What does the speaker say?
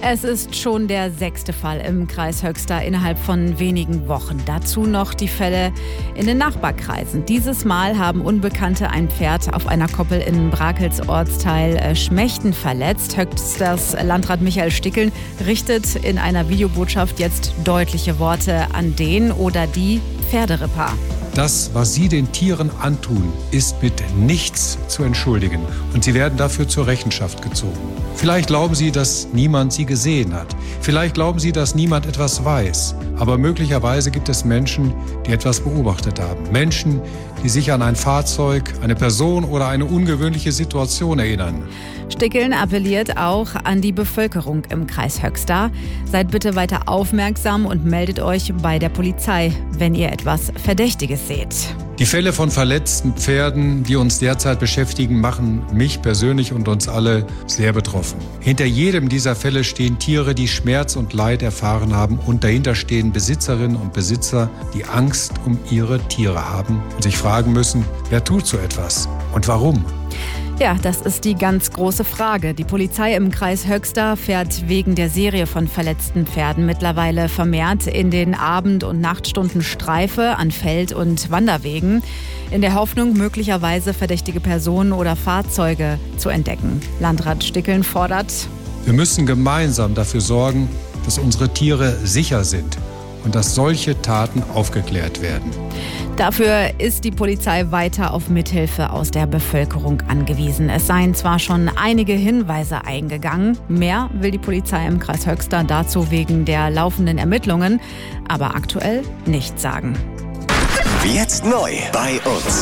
Es ist schon der 6. Fall im Kreis Höxter innerhalb von wenigen Wochen. Dazu noch die Fälle in den Nachbarkreisen. Dieses Mal haben Unbekannte ein Pferd auf einer Koppel in Brakels Ortsteil Schmechten verletzt. Höxters Landrat Michael Stickeln richtet in einer Videobotschaft jetzt deutliche Worte an den oder die Pferderipper. Das, was Sie den Tieren antun, ist mit nichts zu entschuldigen und Sie werden dafür zur Rechenschaft gezogen. Vielleicht glauben Sie, dass niemand Sie gesehen hat. Vielleicht glauben Sie, dass niemand etwas weiß. Aber möglicherweise gibt es Menschen, die etwas beobachtet haben. Menschen, die sich an ein Fahrzeug, eine Person oder eine ungewöhnliche Situation erinnern. Stickeln appelliert auch an die Bevölkerung im Kreis Höxter. Seid bitte weiter aufmerksam und meldet euch bei der Polizei, wenn ihr etwas Verdächtiges seht. Die Fälle von verletzten Pferden, die uns derzeit beschäftigen, machen mich persönlich und uns alle sehr betroffen. Hinter jedem dieser Fälle stehen Tiere, die Schmerz und Leid erfahren haben, und dahinter stehen Besitzerinnen und Besitzer, die Angst um ihre Tiere haben und sich fragen müssen, wer tut so etwas und warum? Ja, das ist die ganz große Frage. Die Polizei im Kreis Höxter fährt wegen der Serie von verletzten Pferden mittlerweile vermehrt in den Abend- und Nachtstunden Streife an Feld- und Wanderwegen, in der Hoffnung, möglicherweise verdächtige Personen oder Fahrzeuge zu entdecken. Landrat Stickeln fordert: Wir müssen gemeinsam dafür sorgen, dass unsere Tiere sicher sind und dass solche Taten aufgeklärt werden. Dafür ist die Polizei weiter auf Mithilfe aus der Bevölkerung angewiesen. Es seien zwar schon einige Hinweise eingegangen, mehr will die Polizei im Kreis Höxter dazu wegen der laufenden Ermittlungen aber aktuell nicht sagen. Jetzt neu bei uns.